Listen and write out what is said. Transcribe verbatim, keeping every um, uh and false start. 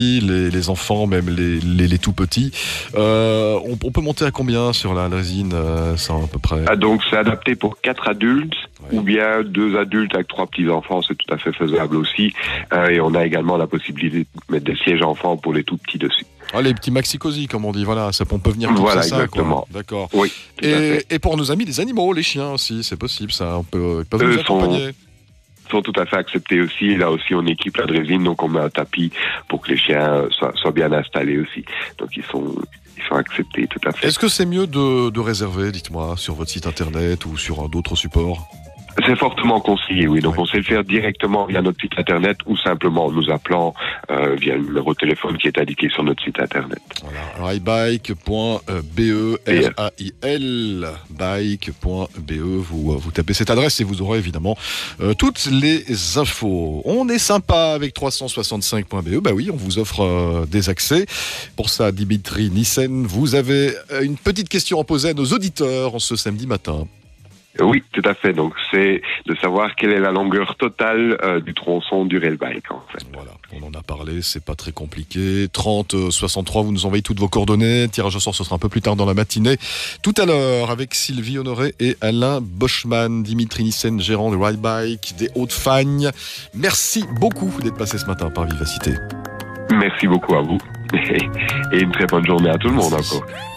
Les, les enfants, même les, les, les tout petits. Euh, on, on peut monter à combien sur la résine, euh, ça à peu près? Ah, donc c'est adapté pour quatre adultes, oui. Ou bien deux adultes avec trois petits enfants, c'est tout à fait faisable aussi. Euh, et on a également la possibilité de mettre des sièges enfants pour les tout petits dessus. Ah, les petits maxi-cosy, comme on dit, voilà, ça, on peut venir comme voilà, ça. Exactement. D'accord. Oui. Et, et pour nos amis, les animaux, les chiens aussi, c'est possible, ça. On peut, ils peuvent nous accompagner. Sont... sont tout à fait acceptés aussi. Et là aussi, on équipe la drésine, donc on met un tapis pour que les chiens soient, soient bien installés aussi. Donc ils sont, ils sont acceptés tout à fait. Est-ce que c'est mieux de, de réserver, dites-moi, sur votre site internet ou sur d'autres supports? C'est fortement conseillé, oui. Donc oui. on sait le faire directement via notre site internet ou simplement en nous appelant euh, via le numéro de téléphone qui est indiqué sur notre site internet. Voilà, railbike point be, R A I L, bike point be, vous, vous tapez cette adresse et vous aurez évidemment euh, toutes les infos. On est sympa avec trois cent soixante-cinq point be, bah oui, on vous offre euh, des accès. Pour ça, Dimitri Nissen, vous avez une petite question à poser à nos auditeurs en ce samedi matin. Oui, tout à fait. Donc, c'est de savoir quelle est la longueur totale euh, du tronçon du railbike, en fait. Voilà, on en a parlé, c'est pas très compliqué. trente soixante-trois, vous nous envoyez toutes vos coordonnées. Tirage au sort, ce sera un peu plus tard dans la matinée. Tout à l'heure, avec Sylvie Honoré et Alain Boschman, Dimitri Nissen, gérant de Railbike des Hauts-de-Fagne. Merci beaucoup d'être passé ce matin par Vivacité. Merci beaucoup à vous. Et une très bonne journée à tout le monde encore.